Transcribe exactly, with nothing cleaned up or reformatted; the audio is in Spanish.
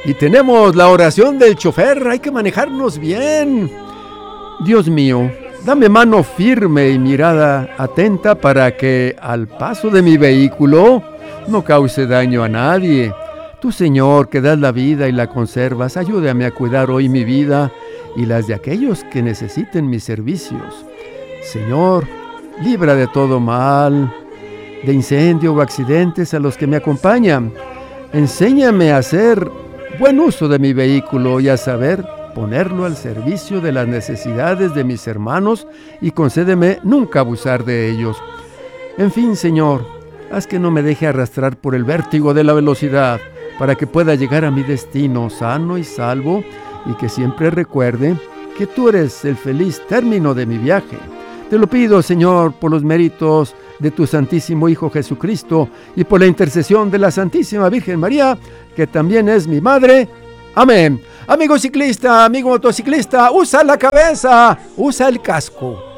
Y tenemos la oración del chofer, hay que manejarnos bien. Dios mío, dame mano firme y mirada atenta para que al paso de mi vehículo no cause daño a nadie. Tú, Señor, que das la vida y la conservas, ayúdame a cuidar hoy mi vida y las de aquellos que necesiten mis servicios. Señor, libra de todo mal, de incendio o accidentes a los que me acompañan. Enséñame a hacer buen uso de mi vehículo y a saber ponerlo al servicio de las necesidades de mis hermanos y concédeme nunca abusar de ellos. En fin, Señor, haz que no me deje arrastrar por el vértigo de la velocidad para que pueda llegar a mi destino sano y salvo y que siempre recuerde que tú eres el feliz término de mi viaje. Te lo pido, Señor, por los méritos de tu Santísimo Hijo Jesucristo y por la intercesión de la Santísima Virgen María, que también es mi madre. Amén. Amigo ciclista, amigo motociclista, usa la cabeza, usa el casco.